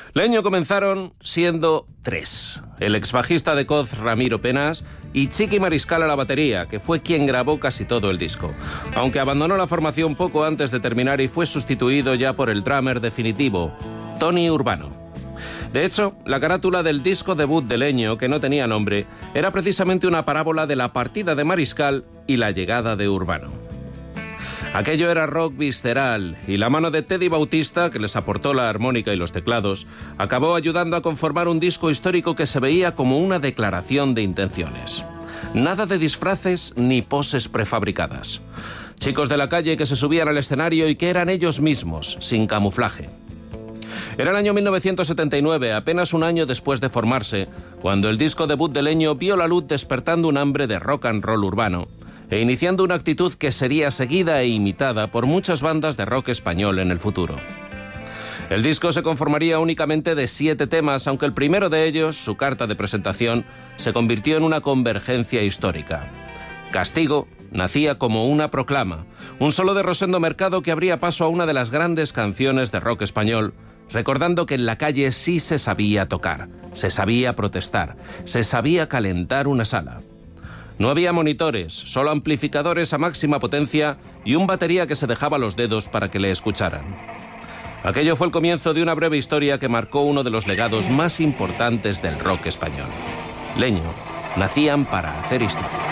Leño comenzaron siendo 3. El exbajista de Coz, Ramiro Penas, y Chiqui Mariscal a la batería, que fue quien grabó casi todo el disco. Aunque abandonó la formación poco antes de terminar y fue sustituido ya por el drummer definitivo, Tony Urbano. De hecho, la carátula del disco debut de Leño, que no tenía nombre, era precisamente una parábola de la partida de Mariscal y la llegada de Urbano. Aquello era rock visceral, y la mano de Teddy Bautista, que les aportó la armónica y los teclados, acabó ayudando a conformar un disco histórico que se veía como una declaración de intenciones. Nada de disfraces ni poses prefabricadas. Chicos de la calle que se subían al escenario y que eran ellos mismos, sin camuflaje. Era el año 1979, apenas un año después de formarse, cuando el disco debut de Leño vio la luz despertando un hambre de rock and roll urbano e iniciando una actitud que sería seguida e imitada por muchas bandas de rock español en el futuro. El disco se conformaría únicamente de 7 temas, aunque el primero de ellos, su carta de presentación, se convirtió en una convergencia histórica. Castigo nacía como una proclama, un solo de Rosendo Mercado que abría paso a una de las grandes canciones de rock español, recordando que en la calle sí se sabía tocar, se sabía protestar, se sabía calentar una sala. No había monitores, solo amplificadores a máxima potencia y un batería que se dejaba los dedos para que le escucharan. Aquello fue el comienzo de una breve historia que marcó uno de los legados más importantes del rock español. Leño nacían para hacer historia.